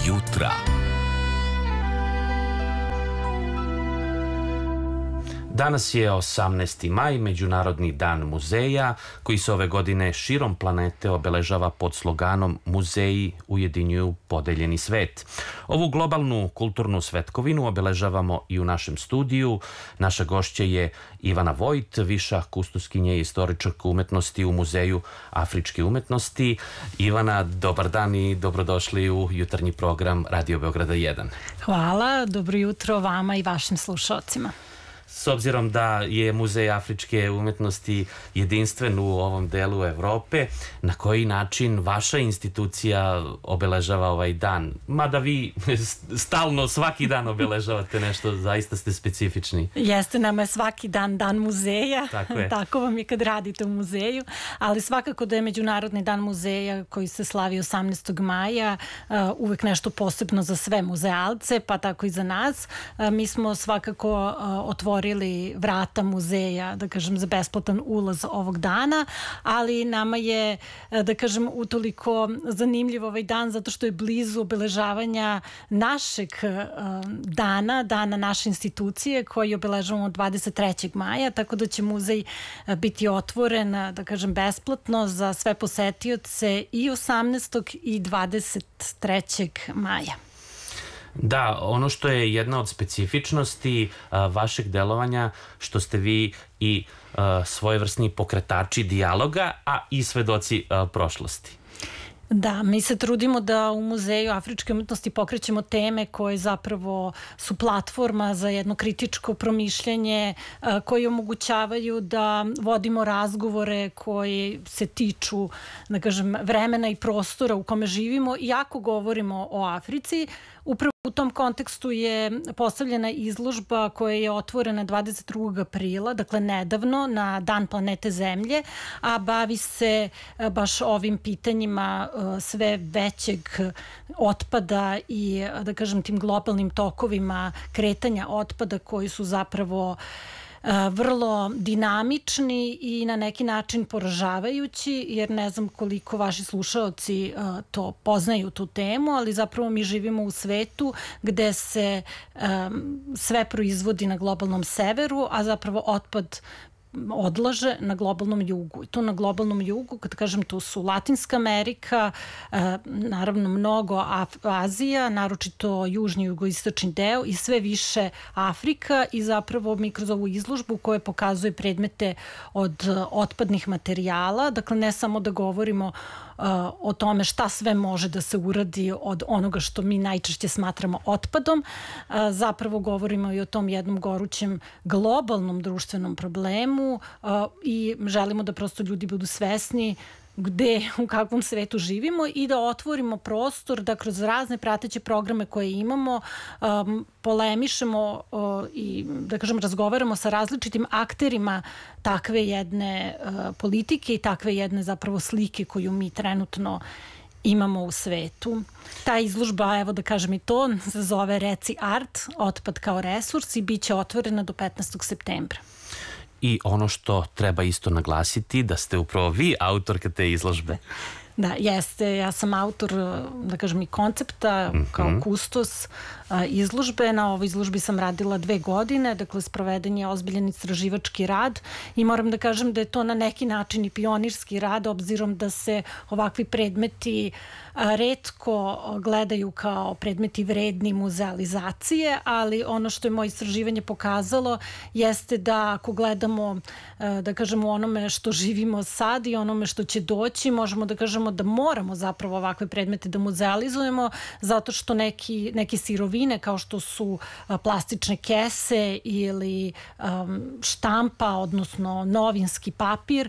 jutra. Danas je 18. maj, Međunarodni dan muzeja, koji se ove godine širom planete obeležava pod sloganom Muzeji ujedinjuju podeljeni svet. Ovu globalnu kulturnu svetkovinu obeležavamo i u našem studiju. Naša gošća je Ivana Vojt, viša kustoskinja i istoričarka umetnosti u Muzeju afričke umetnosti. Ivana, dobar dan i dobrodošli u jutarnji program Radio Beograda 1. Hvala, dobro jutro vama i vašim slušalcima. S obzirom da je Muzej afričke umetnosti jedinstven u ovom delu Evrope, na koji način vaša institucija obeležava ovaj dan? Mada vi stalno svaki dan obeležavate nešto, zaista ste specifični. Jeste, nama je svaki dan dan muzeja, tako vam je kad radite u muzeju, ali svakako da je Međunarodni dan muzeja koji se slavi 18. maja uvek nešto posebno za sve muzealce, pa tako i za nas. Mi smo svakako otvorili vrata muzeja, da kažem, za besplatan ulaz ovog dana, ali nama je, da kažem, utoliko zanimljiv ovaj dan zato što je blizu obeležavanja našeg dana naše institucije koji obeležavamo 23. maja, tako da će muzej biti otvoren, da kažem, besplatno za sve posetioce i 18. i 23. maja. Da, ono što je jedna od specifičnosti vašeg delovanja, što ste vi i svojevrsni pokretači dijaloga, a i svedoci prošlosti. Da, mi se trudimo da u Muzeju afričke umetnosti pokrećemo teme koje zapravo su platforma za jedno kritičko promišljanje, koji omogućavaju da vodimo razgovore koji se tiču, da kažem, vremena i prostora u kome živimo. Iako govorimo o Africi, upravo u tom kontekstu je postavljena izložba koja je otvorena 22. aprila, dakle nedavno, na Dan planete Zemlje, a bavi se baš ovim pitanjima sve većeg otpada i, da kažem, tim globalnim tokovima kretanja otpada koji su zapravo vrlo dinamični i na neki način poražavajući, jer ne znam koliko vaši slušaoci to poznaju, tu temu, ali zapravo mi živimo u svetu gde se sve proizvodi na globalnom severu, a zapravo otpad odlaže na globalnom jugu. I to na globalnom jugu, kad kažem, tu su Latinska Amerika, naravno mnogo Azija, naročito južni i jugoistočni deo i sve više Afrika, i zapravo mi kroz ovu izložbu koja pokazuje predmete od otpadnih materijala, dakle ne samo da govorimo o tome šta sve može da se uradi od onoga što mi najčešće smatramo otpadom, zapravo govorimo i o tom jednom gorućem globalnom društvenom problemu i želimo da prosto ljudi budu svesni u kakvom svetu živimo i da otvorimo prostor da kroz razne prateće programe koje imamo polemišemo i, da kažem, razgovaramo sa različitim akterima takve jedne politike i takve jedne zapravo slike koju mi trenutno imamo u svetu. Ta izložba, evo da kažem i to, se zove Reci Art, otpad kao resurs, i bit će otvorena do 15. septembra. I ono što treba isto naglasiti, da ste upravo vi autorka te izložbe. Da, jeste. Ja sam autor, da kažem, i koncepta kao kustos izložbe. Na ovoj izložbi sam radila 2 godine, dakle sproveden je ozbiljan istraživački rad i moram da kažem da je to na neki način i pionirski rad, obzirom da se ovakvi predmeti retko gledaju kao predmeti vredni muzealizacije, ali ono što je moje istraživanje pokazalo jeste da ako gledamo, da kažemo, onome što živimo sad i onome što će doći, možemo da kažemo da moramo zapravo ovakve predmete da muzealizujemo, zato što neke sirovine kao što su plastične kese ili štampa, odnosno novinski papir,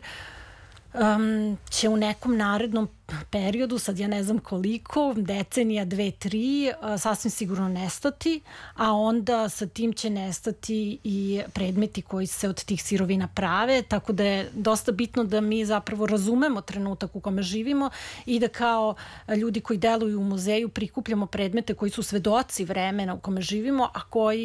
će u nekom narednom periodu, sad ja ne znam koliko, decenija, 2-3, sasvim sigurno nestati, a onda sa tim će nestati i predmeti koji se od tih sirovina prave, tako da je dosta bitno da mi zapravo razumemo trenutak u kome živimo i da kao ljudi koji deluju u muzeju prikupljamo predmete koji su svedoci vremena u kome živimo, a koji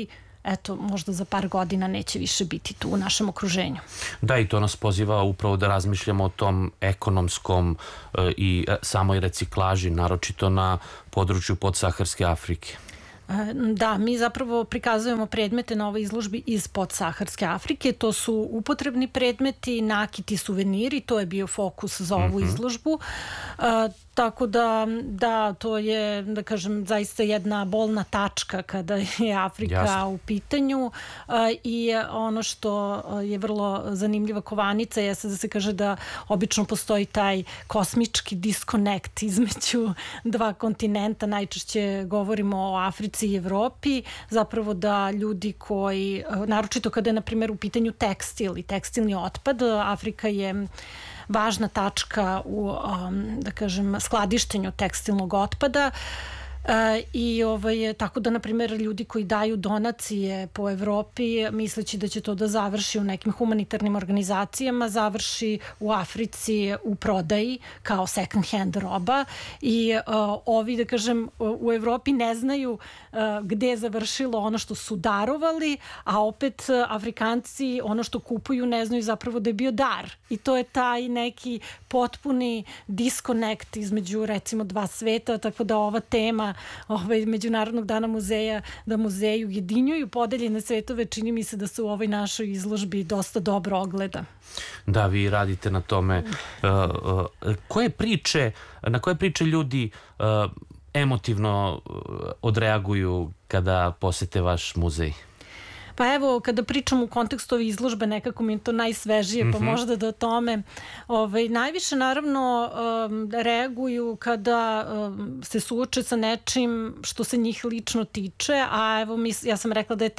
eto, možda za par godina neće više biti tu u našem okruženju. Da, i to nas poziva upravo da razmišljamo o tom ekonomskom i samoj reciklaži, naročito na području podsaharske Afrike. Da, mi zapravo prikazujemo predmete na ovoj izložbi iz podsaharske Afrike. To su upotrebni predmeti, nakiti, suveniri, to je bio fokus za ovu izložbu. Tako da, to je, da kažem, zaista jedna bolna tačka kada je Afrika u pitanju i ono što je vrlo zanimljiva kovanica jeste da se kaže da obično postoji taj kosmički diskonekt između dva kontinenta, najčešće govorimo o Africi i Evropi, zapravo da ljudi koji, naročito kada je na primjer u pitanju tekstil i tekstilni otpad, Afrika je važna tačka u, da kažem, skladištenju tekstilnog otpada i tako da, na primjer, ljudi koji daju donacije po Evropi, misleći da će to da završi u nekim humanitarnim organizacijama, završi u Africi u prodaji kao second hand roba i ovi, da kažem, u Evropi ne znaju gde je završilo ono što su darovali, a opet Afrikanci ono što kupuju ne znaju zapravo da je bio dar. I to je taj neki potpuni diskonekt između, recimo, dva sveta, tako da ova tema Međunarodnog dana muzeja, da muzeji ujedinjuju podeljene svetove, čini mi se da se u ovoj našoj izložbi dosta dobro ogleda. Da, vi radite na tome. Na koje priče ljudi emotivno odreaguju kada posete vaš muzej? Pa evo, kada pričam u kontekstu ove izložbe, nekako mi je to najsvežije, pa možda da o tome najviše naravno reaguju kada se suoče sa nečim što se njih lično tiče, a evo ja sam rekla da je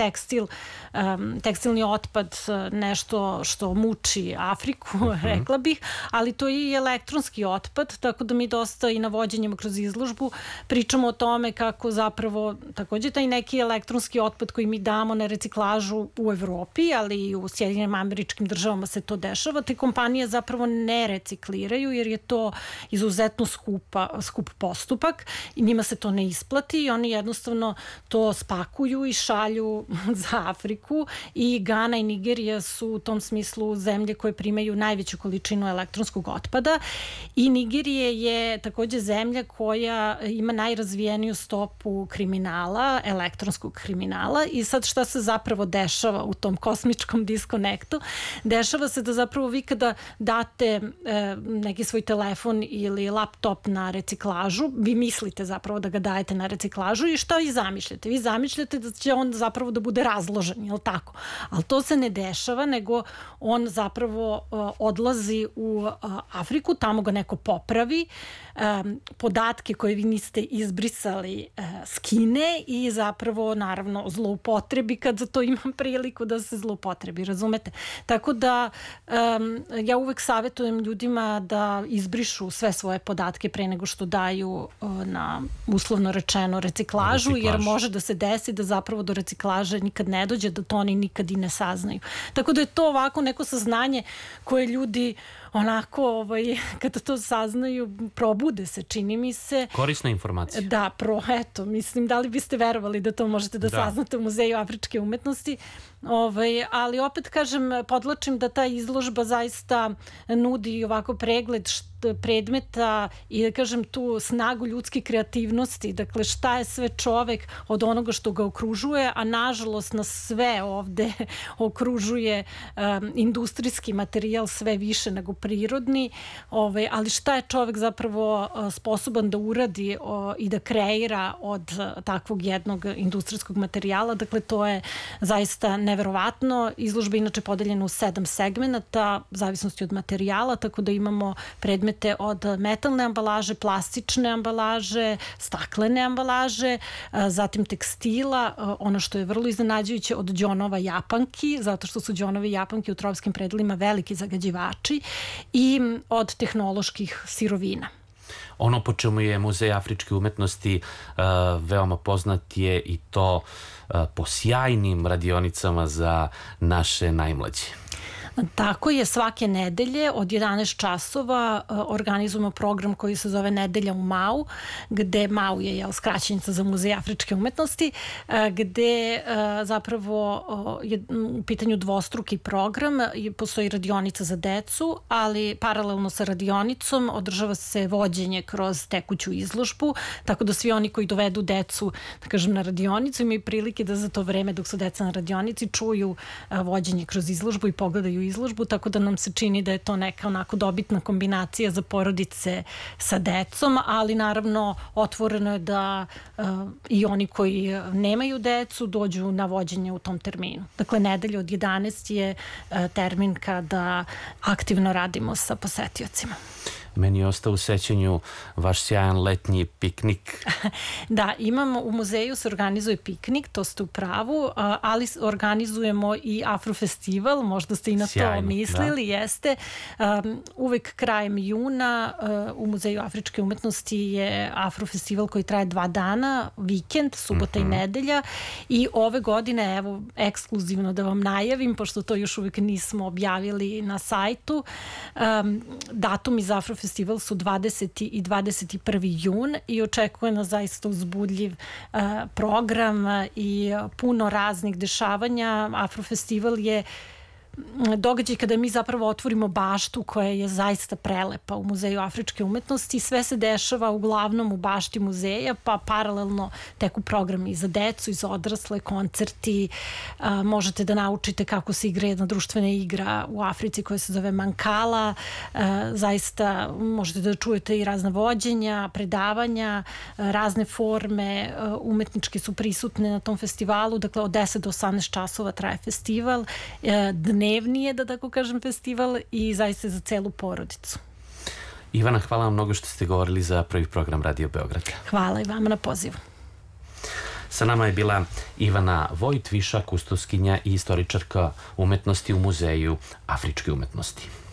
tekstilni otpad nešto što muči Afriku, rekla bih, ali to je i elektronski otpad, tako da mi dosta i navođenjem kroz izložbu pričamo o tome kako zapravo takođe taj neki elektronski otpad koji mi damo na reciklažu u Evropi, ali i u Sjedinjenim Američkim Državama se to dešava. Te kompanije zapravo ne recikliraju jer je to izuzetno skup postupak i njima se to ne isplati i oni jednostavno to spakuju i šalju za Afriku i Gana i Nigerija su u tom smislu zemlje koje primaju najveću količinu elektronskog otpada i Nigerije je takođe zemlja koja ima najrazvijeniju stopu kriminala, elektronskog kriminala i sad šta se zapravo dešava u tom kosmičkom diskonektu? Dešava se da zapravo vi kada date neki svoj telefon ili laptop na reciklažu, vi mislite zapravo da ga dajete na reciklažu i šta vi zamišljate? Vi zamišljate da će on zapravo da bude razložen, je li tako? Ali to se ne dešava, nego on zapravo odlazi u Afriku, tamo ga neko popravi, podatke koje vi niste izbrisali skine i zapravo naravno zloupotrebi kad za to imam priliku da se zloupotrebi, razumete? Tako da ja uvek savjetujem ljudima da izbrišu sve svoje podatke pre nego što daju na uslovno rečeno reciklažu, jer može da se desi da zapravo do reciklaže nikad ne dođe, da to oni nikad i ne saznaju. Tako da je to ovako neko saznanje koje ljudi onako, kada to saznaju, probude se, čini mi se. Korisna informacija. Da, eto, mislim, da li biste verovali da to možete da saznate u Muzeju afričke umetnosti, ali opet kažem, podlačim da ta izložba zaista nudi ovako pregled predmeta i da kažem tu snagu ljudske kreativnosti, dakle šta je sve čovek od onoga što ga okružuje, a nažalost nas sve ovde okružuje industrijski materijal sve više nego prirodni, ali šta je čovek zapravo sposoban da uradi i da kreira od takvog jednog industrijskog materijala, dakle to je zaista neverovatno. Izložba je inače podeljena u 7 segmenata, u zavisnosti od materijala, tako da imamo predmete od metalne ambalaže, plastične ambalaže, staklene ambalaže, zatim tekstila, ono što je vrlo iznenađujuće od đonova japanki, zato što su đonove japanke u tropskim predelima veliki zagađivači, i od tehnoloških sirovina. Ono po čemu je Muzej afričke umetnosti veoma poznat je i to po sjajnim radionicama za naše najmlađe. Tako je, svake nedelje od 11 časova organizujemo program koji se zove Nedelja u Mau, gde Mau je skraćenica za Muzej afričke umetnosti, gde zapravo je u pitanju dvostruki program, postoji radionica za decu, ali paralelno sa radionicom održava se vođenje kroz tekuću izložbu, tako da svi oni koji dovedu decu, da kažem, na radionicu imaju prilike da za to vreme dok su deca na radionici čuju vođenje kroz izložbu i pogledaju izložbu, tako da nam se čini da je to neka onako dobitna kombinacija za porodice sa decom, ali naravno otvoreno je da i oni koji nemaju decu dođu na vođenje u tom terminu. Dakle, nedelja od 11 je termin kada aktivno radimo sa posetiocima. Meni je ostao u sećanju vaš sjajan letnji piknik. Da, imamo, u muzeju se organizuje piknik, to ste u pravu, ali organizujemo i Afrofestival, možda ste i na to mislili, jeste. Uvek krajem juna u Muzeju afričke umetnosti je Afrofestival koji traje 2 dana, vikend, subota i nedelja, i ove godine, evo, ekskluzivno da vam najavim, pošto to još uvek nismo objavili na sajtu, datumi za Afrofestival su 20. i 21. jun i očekuje nas zaista uzbudljiv program i puno raznih dešavanja. Afrofestival je događaj kada mi zapravo otvorimo baštu koja je zaista prelepa u Muzeju afričke umetnosti. Sve se dešava uglavnom u bašti muzeja, pa paralelno teku programi i za decu i za odrasle, koncerti. Možete da naučite kako se igra jedna društvena igra u Africi koja se zove Mankala. Zaista možete da čujete i razna vođenja, predavanja, razne forme umetničke su prisutne na tom festivalu. Dakle, od 10 do 18 časova traje festival. Dnevnije, da tako kažem, festival i zaista za celu porodicu. Ivana, hvala vam mnogo što ste govorili za prvi program Radio Beograd. Hvala i vama na pozivu. Sa nama je bila Ivana Vojt, viša kustoskinja i istoričarka umetnosti u Muzeju afričke umetnosti.